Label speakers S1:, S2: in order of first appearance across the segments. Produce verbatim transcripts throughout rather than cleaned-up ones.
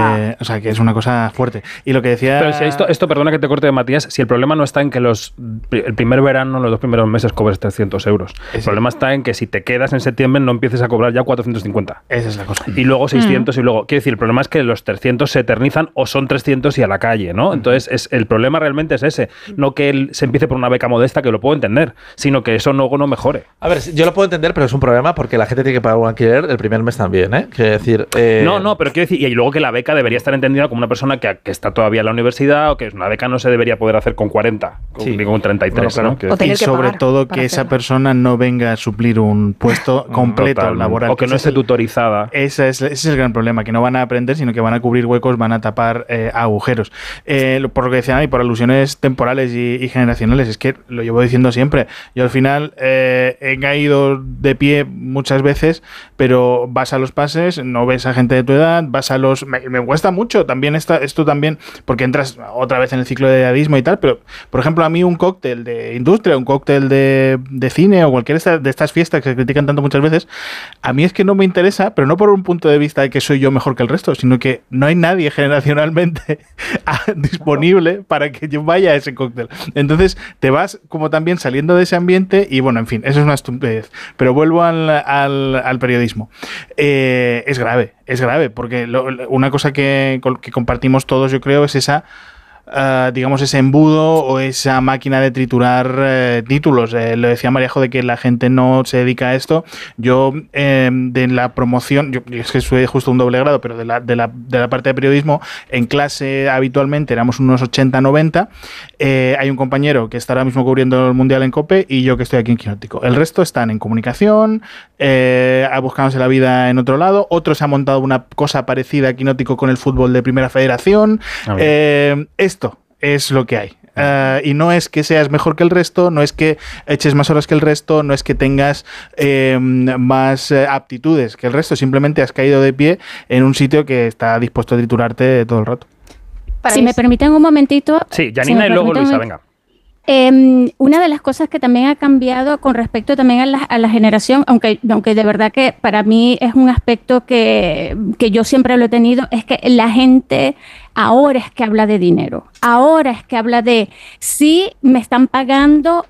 S1: Eh, o sea, que es una cosa fuerte. Y lo que decía...
S2: Pero si esto, esto, perdona que te corte, Matías, si el problema no está en que los el primer verano, los dos primeros meses cobres trescientos euros. El
S1: Ese.
S2: problema está en que si te quedas en septiembre no empieces a cobrar ya cuatrocientos cincuenta.
S1: Esa es la cosa.
S2: Y luego seiscientos
S3: Mm.
S2: y luego... Quiero decir, el problema es que los trescientos se eternizan o son trescientos y a la calle, ¿no? Entonces, es, el problema realmente es ese. No que él se empiece por una beca modesta, que lo puedo entender, sino que eso luego no mejore.
S4: A ver, yo lo puedo entender, pero es un problema porque la gente tiene que pagar un alquiler el primer mes también, ¿eh? Quiero decir... Eh...
S2: No, no, pero quiero decir... Y luego que la beca debería estar entendida como una persona que, que está todavía en la universidad, o que una beca no se debería poder hacer con cuarenta,
S4: Sí.
S2: digo con treinta y tres,
S4: Bueno,
S2: ¿no?
S4: claro.
S3: O tener
S1: Y
S3: que
S1: sobre
S3: pagar
S1: todo
S3: para
S1: que esa
S3: hacerlo.
S1: persona no venga a suplir un puesto completo
S2: Total.
S1: laboral.
S2: O que no
S1: ese
S2: esté
S1: es el-
S2: tutorizada.
S1: Ese es, ese es el gran problema, que no van a aprender, sino que van a cubrir huecos, van a tapar eh, agujeros. Eh, lo- por lo que decían, y por alusiones temporales y, y generacionales, es que lo llevo diciendo siempre. Yo al final eh, he caído de pie muchas veces, pero vas a los pases, no ves a gente de tu edad, vas a los... Me, me cuesta mucho también esta, esto también, porque entras otra vez en el ciclo de edadismo y tal, pero por ejemplo a mí un cóctel de industria, un cóctel de, de cine o cualquier esta- de estas fiestas que se critican tanto muchas veces, a mí es que no me interesa, pero no por un punto de vista de que soy yo mejor que el resto, sino que no hay nadie generacionalmente disponible para que yo vaya a ese cóctel. Entonces te vas como también saliendo de ese ambiente y bueno, en fin, eso es una estupidez. Pero vuelvo al, al, al periodismo. Eh, es grave, es grave, porque lo, una cosa que, que compartimos todos, yo creo, es esa... Uh, digamos, ese embudo o esa máquina de triturar eh, títulos. Eh, lo decía Maríajo de que la gente no se dedica a esto. Yo, eh, de la promoción, yo, yo es que soy justo un doble grado, pero de la, de, la, de la parte de periodismo, en clase habitualmente éramos unos ochenta noventa. Eh, hay un compañero que está ahora mismo cubriendo el Mundial en COPE y yo que estoy aquí en Quinótico. El resto están en comunicación, eh, buscándose la vida en otro lado. Otros han montado una cosa parecida a Quinótico con el fútbol de Primera Federación. Eh, Esto es lo que hay. Uh, y no es que seas mejor que el resto, no es que eches más horas que el resto, no es que tengas eh, más eh, aptitudes que el resto, simplemente has caído de pie en un sitio que está dispuesto a triturarte todo el rato.
S3: Para
S5: si
S3: mí
S5: me
S3: es-
S5: permiten un momentito.
S2: Sí,
S5: si
S2: Janina
S5: me
S2: y luego
S5: permiten un
S2: Luisa,
S5: momentito.
S2: venga.
S5: Eh, una de las cosas que también ha cambiado con respecto también a la, a la generación, aunque, aunque de verdad que para mí es un aspecto que, que yo siempre lo he tenido, es que la gente ahora es que habla de dinero, ahora es que habla de si me están pagando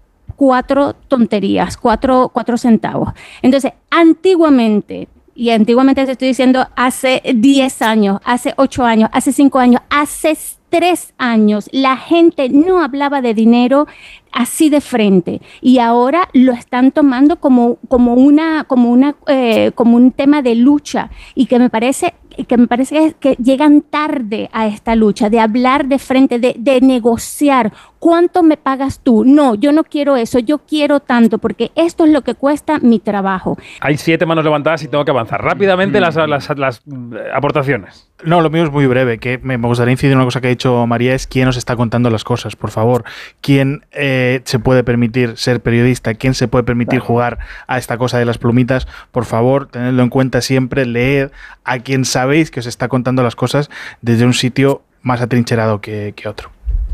S5: cuatro tonterías, cuatro, cuatro centavos. Entonces, antiguamente, y antiguamente te estoy diciendo hace diez años, hace ocho años, hace cinco años, hace tres años, la gente no hablaba de dinero así de frente y ahora lo están tomando como, como, una, como, una, eh, como un tema de lucha y que me parece que me parece que llegan tarde a esta lucha, de hablar de frente, de, de negociar. ¿Cuánto me pagas tú? No, yo no quiero eso, yo quiero tanto, porque esto es lo que cuesta mi trabajo.
S2: Hay siete manos levantadas y tengo que avanzar rápidamente las, las, las eh, aportaciones.
S1: No, lo mío es muy breve, que me gustaría incidir en una cosa que ha dicho María, es quién nos está contando las cosas, por favor. ¿Quién eh, se puede permitir ser periodista? ¿Quién se puede permitir jugar a esta cosa de las plumitas? Por favor, tenedlo en cuenta siempre, leed a quien sabéis que os está contando las cosas desde un sitio más atrincherado que, que otro.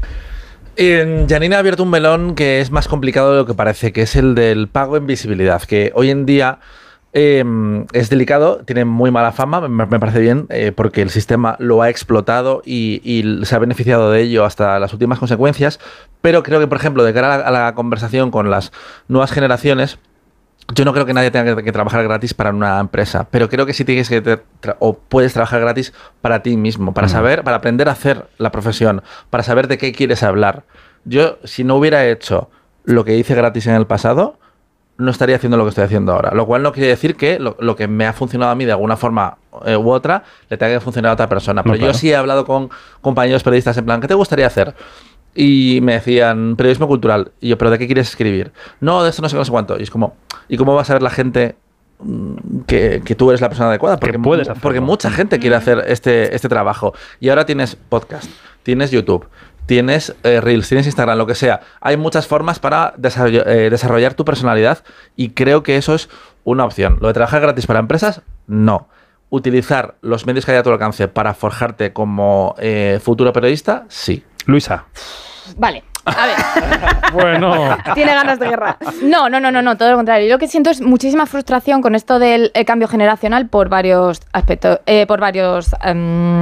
S4: Eh, Janina ha abierto un melón que es más complicado de lo que parece, que es el del pago en visibilidad, que hoy en día eh, es delicado, tiene muy mala fama, me, me parece bien, eh, porque el sistema lo ha explotado y, y se ha beneficiado de ello hasta las últimas consecuencias, pero creo que, por ejemplo, de cara a la, a la conversación con las nuevas generaciones, yo no creo que nadie tenga que, que trabajar gratis para una empresa, pero creo que sí tienes que tra- o puedes trabajar gratis para ti mismo, para saber, para aprender a hacer la profesión, para saber de qué quieres hablar. Yo, si no hubiera hecho lo que hice gratis en el pasado, no estaría haciendo lo que estoy haciendo ahora. Lo cual no quiere decir que lo, lo que me ha funcionado a mí de alguna forma eh, u otra le tenga que funcionar a otra persona. Pero
S2: No, claro.
S4: yo sí he hablado con compañeros periodistas en plan, ¿qué te gustaría hacer? Y me decían, periodismo cultural. Y yo, ¿pero de qué quieres escribir? No, de esto no sé, no sé cuánto. Y es como, ¿y cómo va a saber la gente mm, que, que tú eres la persona adecuada? Porque,
S2: puedes hacerlo.
S4: porque mucha gente quiere hacer este, este trabajo. Y ahora tienes podcast, tienes YouTube, tienes eh, Reels, tienes Instagram, lo que sea. Hay muchas formas para desarroll- eh, desarrollar tu personalidad y creo que eso es una opción. ¿Lo de trabajar gratis para empresas? No. ¿Utilizar los medios que hay a tu alcance para forjarte como eh, futuro periodista? Sí.
S2: Luisa.
S3: Vale, a ver.
S2: Bueno.
S3: Tiene ganas de guerra. No, no, no, no, no, todo lo contrario. Yo lo que siento es muchísima frustración con esto del eh, cambio generacional por varios aspectos, eh, por varios um,